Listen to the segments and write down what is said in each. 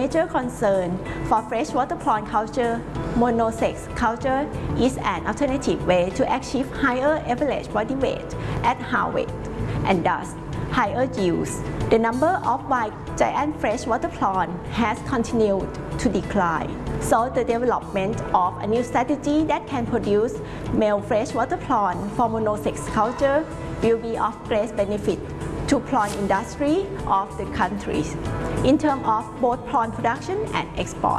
major concern for freshwater prawn culture, monosex culture is an alternative way to achieve higher average body weight at harvest and thus higher yields. The number of white giant freshwater prawn has continued to decline. So the development of a new strategy that can produce male freshwater prawn for monosex culture will be of great benefit to prawn industry of the countries in terms of both prawn production and export.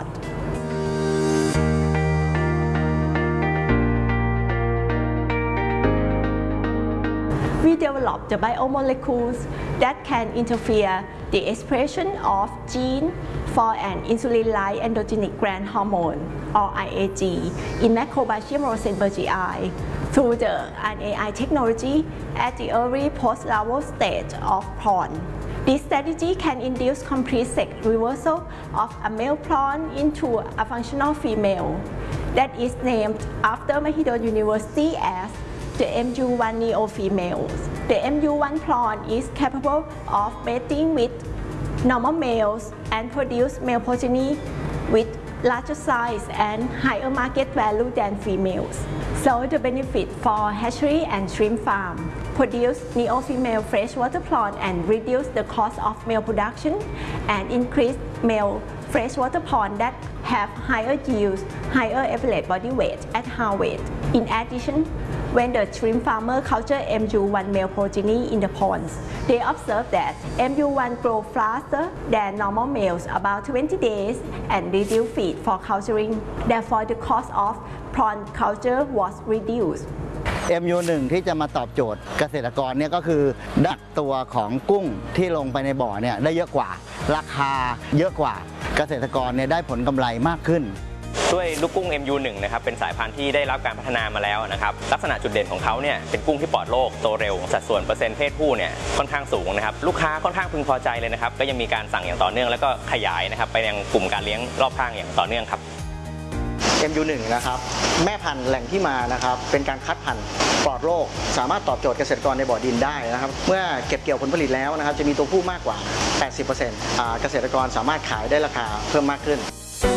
We developed the biomolecules that can interfere the expression of gene for an insulin-like androgenic growth hormone or IAG in Macrobacterium rosenbergii through the RNAi technology at the early post-larval stage of prawn. This strategy can induce complete sex reversal of a male prawn into a functional female that is named after Mahidol University as the MU1 neo-females. The MU1 prawn is capable of mating with normal males and produce male progeny with larger size and higher market value than females. So the benefit for hatchery and shrimp farm: produce neo-female freshwater prawn and reduce the cost of male production and increase male freshwater prawn that have higher yields, higher average body weight at harvest. In addition, when the shrimp farmer culture MU1 male progeny in the ponds, they observe that MU1 grow faster than normal males about 20 days and reduce feed for culturing. Therefore, the cost of prawn culture was reduced. MU1 ที่จะมาตอบโจทย์เกษตรกรเนี่ยก็คือดักตัวของกุ้งที่ลงไปในบ่อเนี่ยได้เยอะกว่าราคาเยอะกว่าเกษตรกรเนี่ยได้ผลกำไรมากขึ้นด้วยลูกกุ้ง MU1 นะครับเป็นสายพันธุ์ที่ได้รับการพัฒนามาแล้วนะครับลักษณะจุดเด่นของเขาเนี่ยเป็นกุ้งที่ปลอดโรคโตเร็วสัดส่วนเปอร์เซ็นต์เพศผู้เนี่ยค่อนข้างสูงนะครับลูกค้าค่อนข้างพึงพอใจเลยนะครับก็ยังมีการสั่งอย่างต่อเนื่องแล้วก็ขยายนะครับไปยังกลุ่มการเลี้ยงรอบข้างอย่างต่อเนื่องครับ MU1 นะครับแม่พันธุ์แหล่งที่มานะครับเป็นการคัดพันธุ์ปลอดโรคสามารถตอบโจทย์เกษตรกรในบ่อดินได้นะครับเมื่อเก็บเกี่ยวผลผลิตแล้วนะครับจะมีตัวผู้มากกว่า 80% เกษตรกรสามารถขายได้ราคาเพิ่มมากขึ้น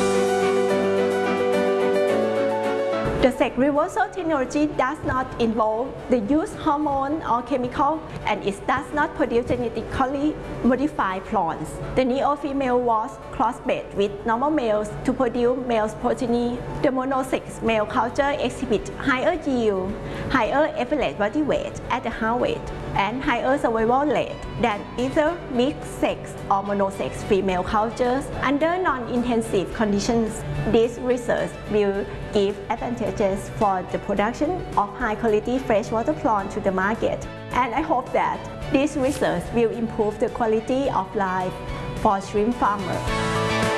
The sex reversal technology does not involve the use of hormone or chemical, and it does not produce genetically modified prawns. The neo-female was crossbred with normal males to produce male progeny. The monosex male culture exhibits higher yield, higher average body weight at the harvest, and higher survival rate than either mixed-sex or monosex female cultures under non-intensive conditions. This research will give advantages for the production of high-quality freshwater prawn to the market, and I hope that this research will improve the quality of life for shrimp farmers.